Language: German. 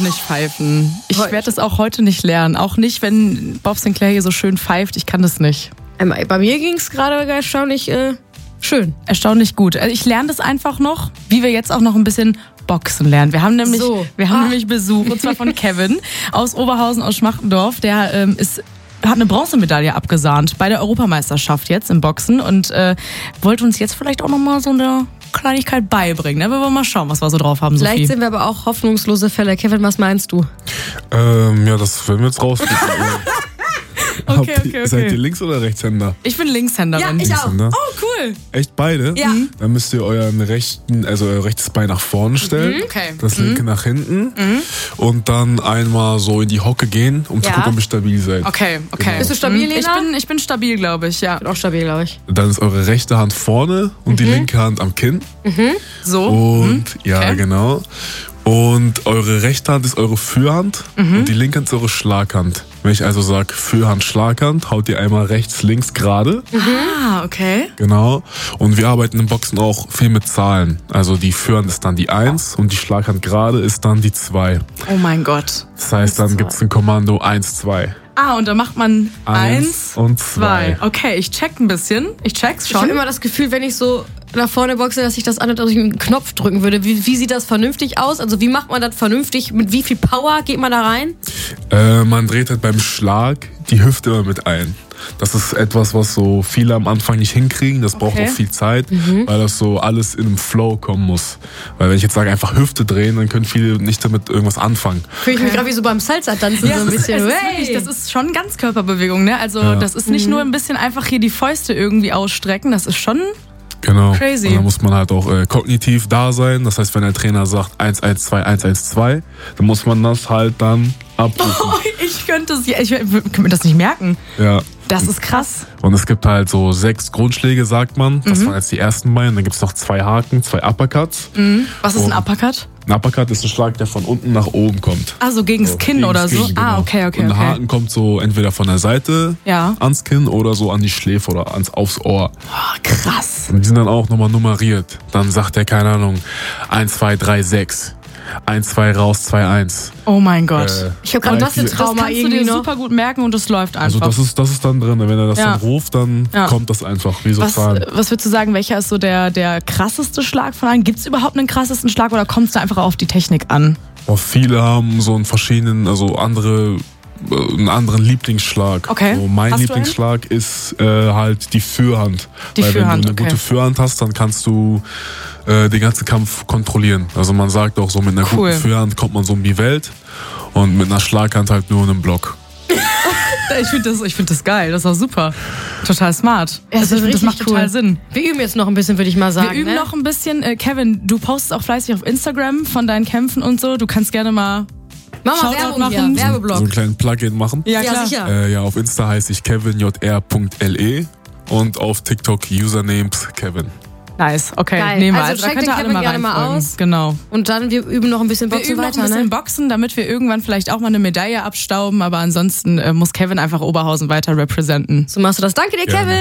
nicht pfeifen. Ich werde es auch heute nicht lernen. Auch nicht, wenn Bob Sinclair hier so schön pfeift. Ich kann das nicht. Bei mir ging es gerade erstaunlich schön. Erstaunlich gut. Also ich lerne das einfach noch, wie wir jetzt auch noch ein bisschen Boxen lernen. Wir haben nämlich Besuch, und zwar von Kevin aus Oberhausen, aus Schmachtendorf. Der hat eine Bronzemedaille abgesahnt bei der Europameisterschaft jetzt im Boxen und wollte uns jetzt vielleicht auch nochmal so eine Kleinigkeit beibringen. Da wollen wir mal schauen, was wir so drauf haben, Sophie. Vielleicht sind wir aber auch hoffnungslose Fälle. Kevin, was meinst du? Ja, das werden wir jetzt rausfinden. Okay. Seid ihr Links- oder Rechtshänder? Ich bin Linkshänderin. Ja, ich auch. Oh, cool. Echt beide? Ja. Dann müsst ihr euer rechtes Bein nach vorne stellen, Okay. das linke nach hinten und dann einmal so in die Hocke gehen, um zu gucken, ob ihr stabil seid. Okay. Bist du stabil, Lena? Ich bin stabil, glaube ich, ja. Ich bin auch stabil, glaube ich. Dann ist eure rechte Hand vorne und die linke Hand am Kinn. So. Und, Okay. genau. Und eure rechte Hand ist eure Führhand und die linke Hand ist eure Schlaghand. Wenn ich also sage Führhand, Schlaghand, haut ihr einmal rechts, links gerade. Ah, okay. Genau. Und wir arbeiten im Boxen auch viel mit Zahlen. Also die Führhand ist dann die 1 und die Schlaghand gerade ist dann die 2. Oh mein Gott. Das heißt, dann gibt's ein Kommando 1, 2. Ah, und da macht man 1 und 2. Okay, ich check ein bisschen. Ich check's Ich schon. habe immer das Gefühl, wenn ich so nach vorne boxe, dass ich das an, dass ich einen Knopf drücken würde. Wie sieht das vernünftig aus? Also wie macht man das vernünftig? Mit wie viel Power geht man da rein? Man dreht halt beim Schlag die Hüfte immer mit ein. Das ist etwas, was so viele am Anfang nicht hinkriegen. Das braucht auch viel Zeit, weil das so alles in einem Flow kommen muss. Weil wenn ich jetzt sage, einfach Hüfte drehen, dann können viele nicht damit irgendwas anfangen. Fühle ich mich gerade wie so beim Salsa-Tanzen so ein bisschen. Das ist schon Ganzkörperbewegung, ne? Also das ist nicht nur ein bisschen einfach hier die Fäuste irgendwie ausstrecken, das ist schon Genau. crazy. Und da muss man halt auch kognitiv da sein. Das heißt, wenn der Trainer sagt 1, 1, 2, 1, 1, 2, dann muss man das halt dann abrufen. Oh, ich könnte mir das nicht merken. Ja. Das ist krass. Und es gibt halt so 6 Grundschläge, sagt man. Das waren jetzt die ersten beiden. Dann gibt es noch 2 Haken, 2 Uppercuts. Was ist ein Uppercut? Ein Uppercut ist ein Schlag, der von unten nach oben kommt. Also gegens Kinn Gegens oder so? Kinn, Ah, genau. okay. Und ein Haken kommt so entweder von der Seite ans Kinn oder so an die Schläfe oder aufs Ohr. Oh, krass. Und die sind dann auch nochmal nummeriert. Dann sagt der, keine Ahnung, 1, 2, 3, 6. 1, 2 raus, 2, 1. Oh mein Gott. Ich habe gerade das Das Trauma kannst du irgendwie dir noch. super gut merken und das läuft einfach. Also das ist dann drin. Wenn er das dann ruft, dann kommt das einfach wie so Zahlen. Was würdest du sagen, welcher ist so der krasseste Schlag von allen? Gibt es überhaupt einen krassesten Schlag oder kommt es da einfach auf die Technik an? Auch viele haben so einen verschiedenen, einen anderen Lieblingsschlag. Okay. So mein Hast du Lieblingsschlag ist halt die Führhand. Die Weil Führhand, wenn du eine okay. gute Führhand hast, dann kannst du den ganzen Kampf kontrollieren. Also man sagt auch so, mit einer guten Führhand kommt man so um die Welt und mit einer Schlaghand halt nur in einem Block. Ich find das geil, das ist auch super. Total smart. Ja, Also ich finde, das macht total Sinn. Wir üben jetzt noch ein bisschen, würde ich mal sagen. Wir üben noch ein bisschen. Kevin, du postest auch fleißig auf Instagram von deinen Kämpfen und so. Du kannst gerne mal Mach mal Shoutout Werbung machen. hier, Werbeblock. So einen kleinen Plugin machen. Ja, Ja, sicher. Ja, auf Insta heiße ich kevinjr.le und auf TikTok Usernames Kevin. Nice, okay. Geil. Nehmen wir. Also da check könnt den ihr alle Kevin mal gerne mal reinfolgen. aus. Genau. Und dann, wir üben noch ein bisschen Wir Boxen üben noch weiter, ein bisschen ne? Boxen, damit wir irgendwann vielleicht auch mal eine Medaille abstauben. Aber ansonsten muss Kevin einfach Oberhausen weiter representen. So machst du das. Danke dir, Gerne. Kevin.